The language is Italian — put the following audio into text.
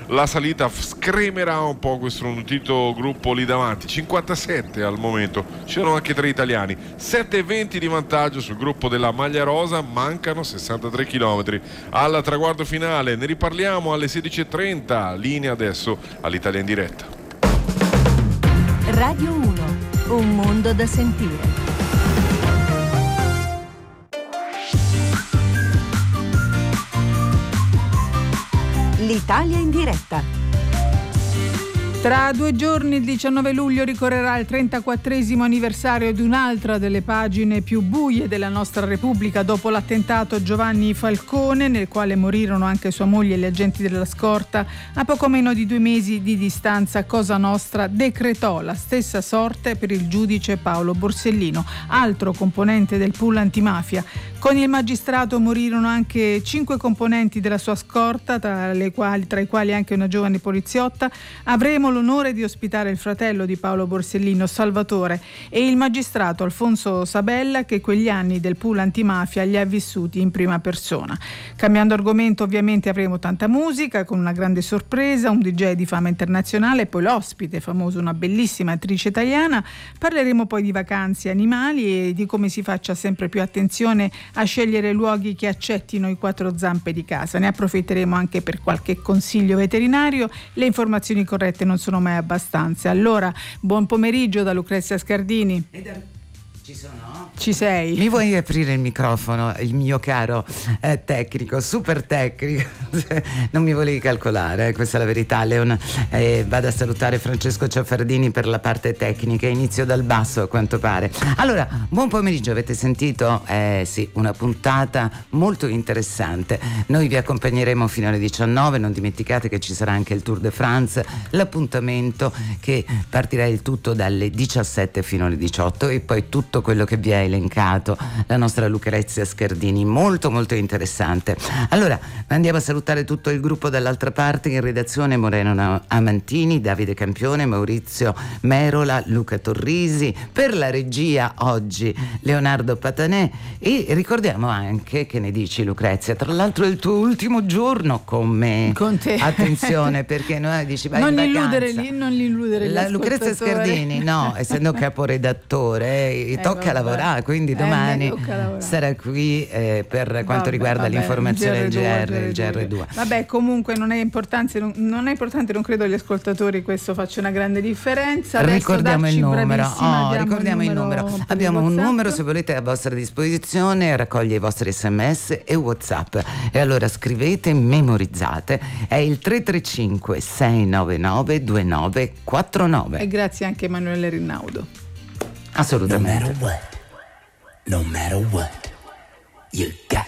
la salita scremerà un po' questo nutrito gruppo lì davanti. 57 al momento, c'erano anche 3 italiani, 7:20 di vantaggio sul gruppo della maglia rosa, mancano 63 km al traguardo finale. Ne riparliamo alle 16:30, linea adesso all'Italia in diretta. Radio 1, un mondo da sentire. L'Italia in diretta. Tra 2 giorni, il 19 luglio, ricorrerà il 34esimo anniversario di un'altra delle pagine più buie della nostra Repubblica dopo l'attentato a Giovanni Falcone, nel quale morirono anche sua moglie e gli agenti della scorta. A poco meno di 2 mesi di distanza, Cosa Nostra decretò la stessa sorte per il giudice Paolo Borsellino, altro componente del pool antimafia. Con il magistrato morirono anche 5 componenti della sua scorta, tra i quali anche una giovane poliziotta. Avremo l'onore di ospitare il fratello di Paolo Borsellino, Salvatore, e il magistrato Alfonso Sabella, che quegli anni del pool antimafia li ha vissuti in prima persona. Cambiando argomento, ovviamente avremo tanta musica, con una grande sorpresa, un DJ di fama internazionale, poi l'ospite famoso, una bellissima attrice italiana. Parleremo poi di vacanze e animali e di come si faccia sempre più attenzione a scegliere luoghi che accettino i 4 zampe di casa. Ne approfitteremo anche per qualche consiglio veterinario. Le informazioni corrette non sono mai abbastanza. Allora, buon pomeriggio da Lucrezia Scardini. Ci sono? Ci sei? Mi vuoi aprire il microfono, il mio caro tecnico, super tecnico? Non mi volevi calcolare, questa è la verità, Leon. Vado a salutare Francesco Ciaffardini per la parte tecnica. Inizio dal basso, a quanto pare. Allora, buon pomeriggio, avete sentito? Sì, una puntata molto interessante. Noi vi accompagneremo fino alle 19, non dimenticate che ci sarà anche il Tour de France, l'appuntamento che partirà il tutto dalle 17 fino alle 18 e poi tutto quello che vi ha elencato la nostra Lucrezia Scardini, molto molto interessante. Allora andiamo a salutare tutto il gruppo dall'altra parte, in redazione Moreno Amantini, Davide Campione, Maurizio Merola, Luca Torrisi, per la regia oggi Leonardo Patanè. E ricordiamo anche, che ne dici Lucrezia, tra l'altro è il tuo ultimo giorno con me, con te, attenzione, perché noi dici vai non in illudere vacanza. Non illudere la Lucrezia Scardini, no, essendo caporedattore tocca lavorare, quindi domani sarà qui per quanto riguarda l'informazione del GR2. Vabbè, comunque non è importante, non credo agli ascoltatori questo faccia una grande differenza. Ricordiamo il numero. Ricordiamo il numero. Abbiamo un numero, se volete, a vostra disposizione, raccoglie i vostri SMS e WhatsApp. E allora scrivete, memorizzate, è il 335 699 2949. E grazie anche a Emanuele Rinaudo. Assolutamente. No matter what, you got